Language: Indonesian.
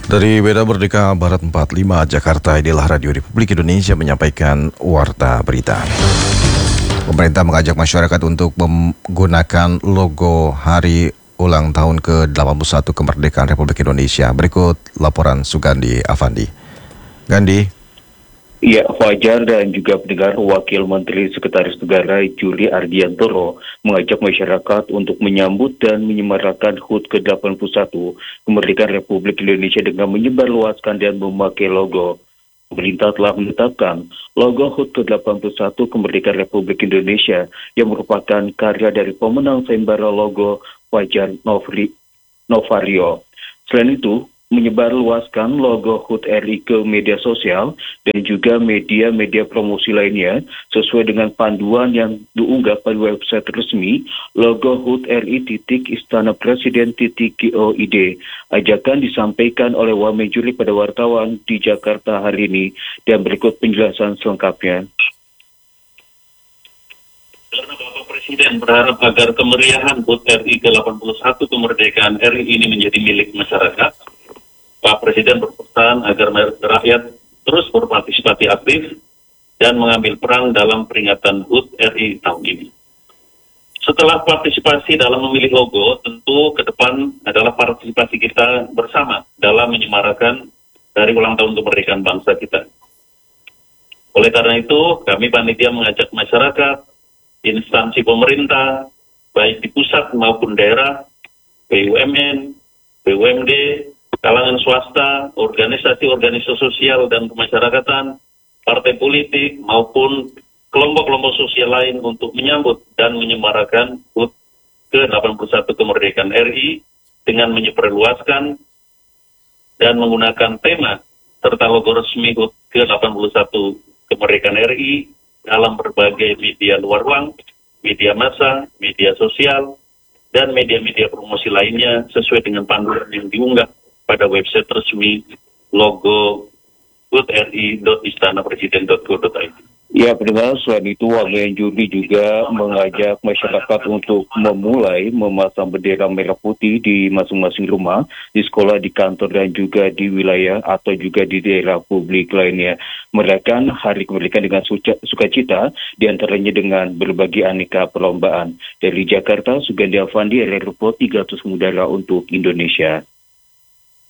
Dari Medan Merdeka Barat 45 Jakarta, inilah Radio Republik Indonesia menyampaikan Warta Berita. Pemerintah mengajak masyarakat untuk menggunakan logo Hari Ulang Tahun ke-81 Kemerdekaan Republik Indonesia. Berikut laporan Sugandi Afandi. Gandhi. Ya, Fajar dan juga pendengar, Wakil Menteri Sekretaris Negara Juli Ardiantoro mengajak masyarakat untuk menyambut dan menyemarakan HUT ke-81 Kemerdekaan Republik Indonesia dengan menyebarluaskan dan memakai logo. Pemerintah telah menetapkan logo HUT ke-81 Kemerdekaan Republik Indonesia yang merupakan karya dari pemenang sayembara logo Fajar Novario. Selain itu, menyebarluaskan logo HUT RI ke media sosial dan juga media-media promosi lainnya sesuai dengan panduan yang diunggah pada website resmi logo HUT RI.istanapresiden.go.id. Ajakan disampaikan oleh Wamen Juli pada wartawan di Jakarta hari ini, dan berikut penjelasan selengkapnya. Karena Bapak Presiden berharap agar kemeriahan HUT RI ke-81 kemerdekaan RI ini menjadi milik masyarakat, Pak Presiden berpesan agar rakyat terus berpartisipasi aktif dan mengambil peran dalam peringatan HUT RI tahun ini. Setelah partisipasi dalam memilih logo, tentu ke depan adalah partisipasi kita bersama dalam menyemarakan dari ulang tahun kemerdekaan bangsa kita. Oleh karena itu, kami panitia mengajak masyarakat, instansi pemerintah, baik di pusat maupun daerah, BUMN, BUMD, kalangan swasta, organisasi-organisasi sosial dan kemasyarakatan, partai politik, maupun kelompok-kelompok sosial lain untuk menyambut dan menyemarakan HUT ke-81 kemerdekaan RI dengan menyebarluaskan dan menggunakan tema serta logo resmi HUT ke-81 kemerdekaan RI dalam berbagai media luar ruang, media massa, media sosial, dan media-media promosi lainnya sesuai dengan panduan yang diunggah pada website resmi logo hutri.istanapresiden.go.id. Ya, pendengar, selain itu Wamen Juli juga mengajak masyarakat untuk memulai memasang bendera merah putih di masing-masing rumah, di sekolah, di kantor, dan juga di wilayah atau juga di daerah publik lainnya. Merayakan Hari Kemerdekaan dengan sukacita, diantaranya dengan berbagai aneka perlombaan. Dari Jakarta, Sugandi Afandi, RRI Report 300 Mudara untuk Indonesia.